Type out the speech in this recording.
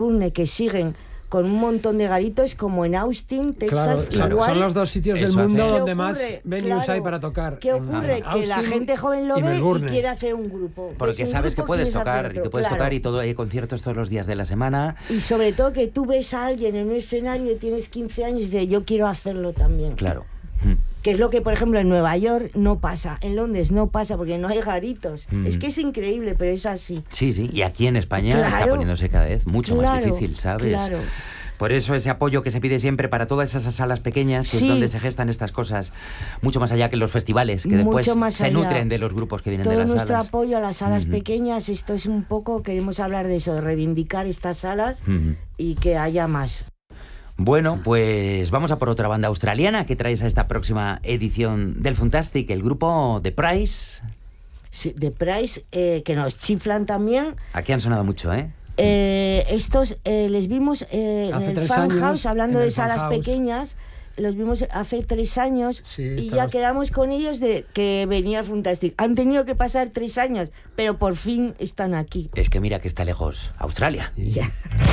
Melbourne, que siguen con un montón de garitos, como en Austin, Texas, claro, igual. son los dos sitios del mundo donde más venues hay para tocar. ¿Qué ocurre? Que la gente joven lo ve y quiere hacer un grupo. Porque sabes que puedes tocar, y todo, hay conciertos todos los días de la semana. Y sobre todo que tú ves a alguien en un escenario y tienes 15 años y dices, yo quiero hacerlo también. Claro. Que es lo que, por ejemplo, en Nueva York no pasa, en Londres no pasa, porque no hay garitos. Es que es increíble, pero es así. Sí, y aquí en España está poniéndose cada vez mucho más difícil, ¿sabes? Claro. Por eso ese apoyo que se pide siempre para todas esas salas pequeñas, que es donde se gestan estas cosas, mucho más allá que los festivales, que después se nutren de los grupos que vienen de las salas. Todo nuestro apoyo a las salas pequeñas, esto es un poco, queremos hablar de eso, de reivindicar estas salas y que haya más. Bueno, pues vamos a por otra banda australiana que traes a esta próxima edición del Funtastic, el grupo The Price. Sí, The Price, que nos chiflan también. Aquí han sonado mucho, ¿eh? Estos les vimos en el Fan House, hablando de salas pequeñas. Los vimos hace 3 años y ya quedamos con ellos de que venía el Funtastic. Han tenido que pasar 3 años, pero por fin están aquí. Es que mira que está lejos Australia. Ya.